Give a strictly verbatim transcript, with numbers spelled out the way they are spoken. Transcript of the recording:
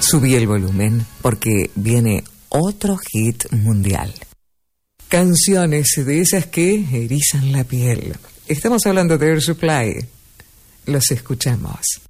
Subí el volumen porque viene otro hit mundial. Canciones de esas que erizan la piel. Estamos hablando de Air Supply. Los escuchamos.